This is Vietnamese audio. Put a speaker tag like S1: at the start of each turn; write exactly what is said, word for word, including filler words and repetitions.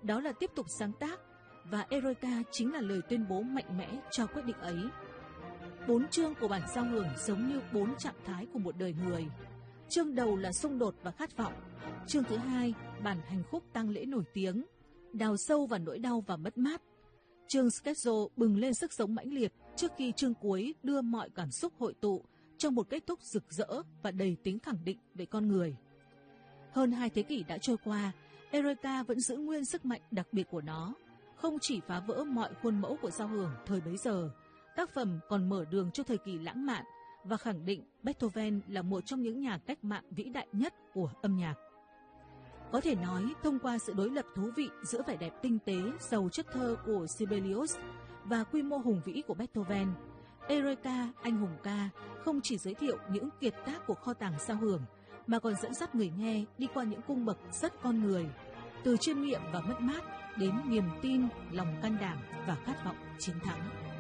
S1: đó là tiếp tục sáng tác, và Eroica chính là lời tuyên bố mạnh mẽ cho quyết định ấy. Bốn chương của bản giao hưởng giống như bốn trạng thái của một đời người. Chương đầu là xung đột và khát vọng. Chương thứ hai, bản hành khúc tang lễ nổi tiếng, đào sâu vào nỗi đau và mất mát. Chương Scherzo bừng lên sức sống mãnh liệt trước khi chương cuối đưa mọi cảm xúc hội tụ trong một kết thúc rực rỡ và đầy tính khẳng định về con người. Hơn hai thế kỷ đã trôi qua, Eroica vẫn giữ nguyên sức mạnh đặc biệt của nó, không chỉ phá vỡ mọi khuôn mẫu của giao hưởng thời bấy giờ, tác phẩm còn mở đường cho thời kỳ lãng mạn và khẳng định Beethoven là một trong những nhà cách mạng vĩ đại nhất của âm nhạc. Có thể nói, thông qua sự đối lập thú vị giữa vẻ đẹp tinh tế, giàu chất thơ của Sibelius và quy mô hùng vĩ của Beethoven, Eroica, anh hùng ca, không chỉ giới thiệu những kiệt tác của kho tàng giao hưởng, mà còn dẫn dắt người nghe đi qua những cung bậc rất con người, từ chiêm nghiệm và mất mát đến niềm tin, lòng can đảm và khát vọng chiến thắng.